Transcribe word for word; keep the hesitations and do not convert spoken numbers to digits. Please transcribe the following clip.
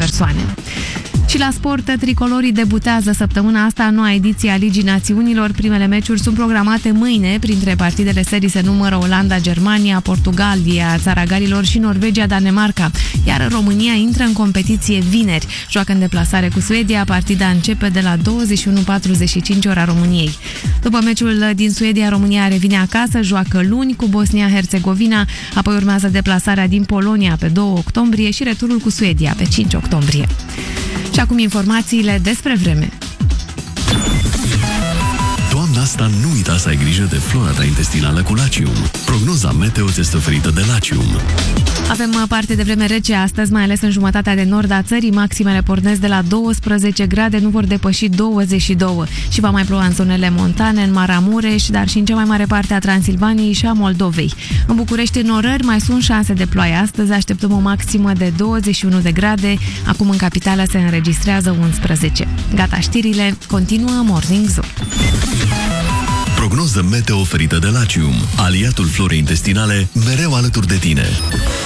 persoane. Și la sport, tricolorii debutează săptămâna asta noua ediție a Ligii Națiunilor. Primele meciuri sunt programate mâine. Printre partidele serii se numără Olanda, Germania, Portugalia, Țara Galilor și Norvegia, Danemarca. Iar România intră în competiție vineri. Joacă în deplasare cu Suedia. Partida începe de la douăzeci și unu patruzeci și cinci ora României. După meciul din Suedia, România revine acasă, joacă luni cu Bosnia-Herzegovina, apoi urmează deplasarea din Polonia pe doi octombrie și returul cu Suedia pe cinci octombrie. Și acum informațiile despre vreme. Toamna asta nu uita să ai grijă de flora ta intestinală cu Lacium. Prognoza meteo ți este oferită de Lacium. Avem parte de vreme rece astăzi, mai ales în jumătatea de nord a țării. Maximele pornesc de la douăsprezece grade, nu vor depăși douăzeci și doi. Și va mai ploua în zonele montane, în Maramureș, dar și în cea mai mare parte a Transilvaniei și a Moldovei. În București, în orări, mai sunt șanse de ploaie. Astăzi așteptăm o maximă de douăzeci și unu de grade. Acum în capitală se înregistrează unsprezece. Gata știrile, continuă Morning Zoo. Prognoză meteo oferită de Lacium, aliatul florei intestinale, mereu alături de tine.